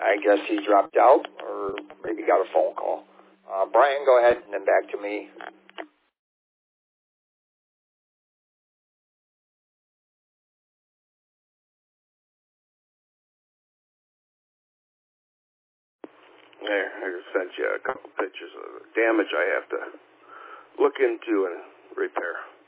I guess he dropped out or maybe got a phone call. Brian, go ahead and then back to me. There, I just sent you a couple pictures of the damage I have to look into and repair.